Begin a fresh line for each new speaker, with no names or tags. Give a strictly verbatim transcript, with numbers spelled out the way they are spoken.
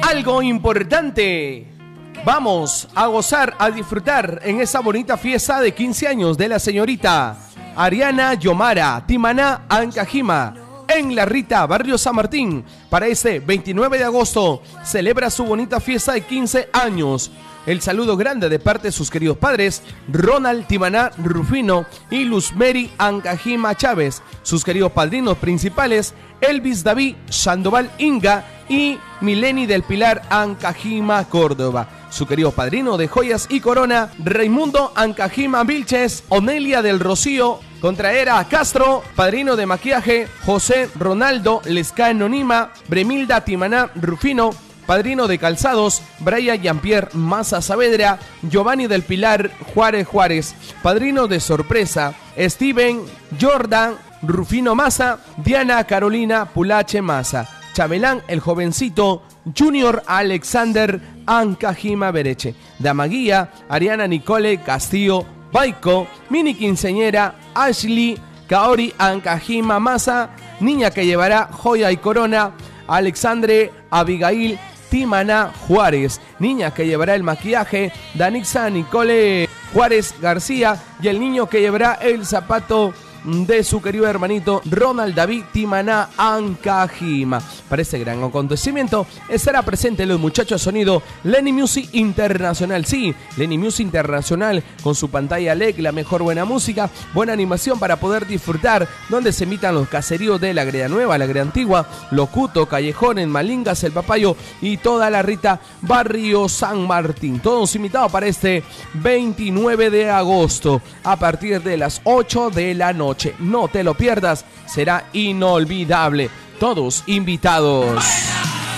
algo importante. Vamos a gozar, a disfrutar en esa bonita fiesta de quince años de la señorita Ariana Yomara Timaná Ancajima en La Rita, Barrio San Martín. Para este veintinueve de agosto celebra su bonita fiesta de quince años. El saludo grande de parte de sus queridos padres, Ronald Timaná Rufino y Luzmeri Ancajima Chávez. Sus queridos padrinos principales, Elvis David Sandoval Inga y Mileni del Pilar Ancajima Córdoba. Su querido padrino de joyas y corona, Raimundo Ancajima Vilches, Onelia del Rocío Contraera Castro, padrino de maquillaje, José Ronaldo Lescano Nima, Bremilda Timaná Rufino, padrino de calzados, Brian Jean-Pierre Maza Saavedra, Giovanni del Pilar Juárez Juárez, padrino de sorpresa, Steven Jordan Rufino Maza, Diana Carolina Pulache Maza, Chabelán el jovencito, Junior Alexander Ancajima Bereche, Damaguía, Ariana Nicole Castillo Baico, mini quinceñera, Ashley Kaori Ancajima Maza, niña que llevará joya y corona, Alexandre Abigail Timaná Juárez, niña que llevará el maquillaje, Danixa Nicole Juárez García, y el niño que llevará el zapato de su querido hermanito Ronald David Timaná Ancajima. Para este gran acontecimiento estará presente los muchachos de sonido Lenny Music Internacional. Sí, Lenny Music Internacional con su pantalla L E D, la mejor buena música, buena animación para poder disfrutar, donde se emitan los caseríos de la Greda Nueva, la Greda Antigua, Locuto, Callejones, Malingas, El Papayo y toda la Rita, Barrio San Martín. Todos invitados para este veintinueve de agosto a partir de las ocho de la noche. No te lo pierdas, será inolvidable. Todos invitados.